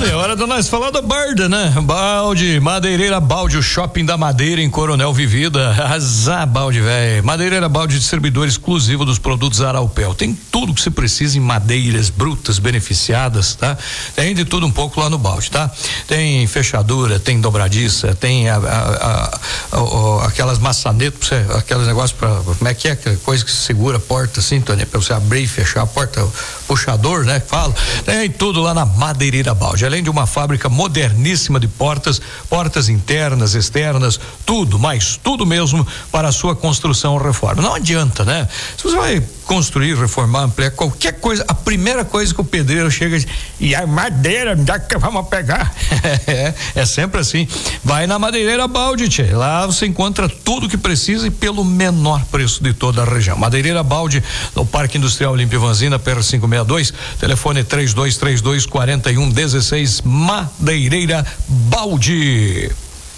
É hora de nós falar da Barda, né? Balde, Madeireira Balde, o shopping da Madeira em Coronel Vivida. Arrasar, Balde, velho. Madeireira Balde, distribuidor exclusivo dos produtos Araupel. Tem tudo que você precisa em madeiras brutas, beneficiadas, tá? Tem de tudo um pouco lá no Balde, tá? Tem fechadura, tem dobradiça, tem aquelas maçanetas, aqueles negócios pra, como é que é? Aquela coisa que segura a porta assim, Tony, pra você abrir e fechar a porta, o puxador, né? Fala. Tem tudo lá na Madeireira Balde, além de uma fábrica moderníssima de portas internas, externas, tudo, mas tudo mesmo para a sua construção ou reforma. Não adianta, né? Se você vai construir, reformar, ampliar qualquer coisa, a primeira coisa que o pedreiro chega e a madeira, onde é que vamos pegar? É sempre assim. Vai na Madeireira Balde, tchê. Lá você encontra tudo que precisa e pelo menor preço de toda a região. Madeireira Balde, no Parque Industrial Olímpio Vanzina, PR562, telefone 3232-4116, Madeireira Balde.